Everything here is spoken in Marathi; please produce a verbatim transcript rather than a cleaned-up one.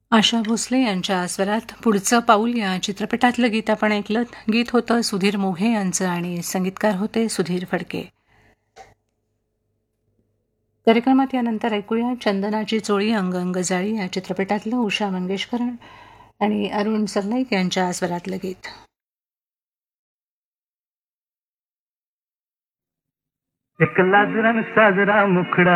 आशा भोसले यांच्या स्वरात पुढचं पाऊल या चित्रपटातलं गीत आपण ऐकलं. गीत होतं सुधीर मोघे यांचं आणि संगीतकार होते सुधीर फडके. कार्यक्रमात यानंतर ऐकूया चंदनाची चोळी अंग अंग जाळी या चित्रपटातलं उषा मंगेशकर आणि अरुण सरनाईक यांच्या स्वरातलं गीत. एक लाजरा साजरा मुखडा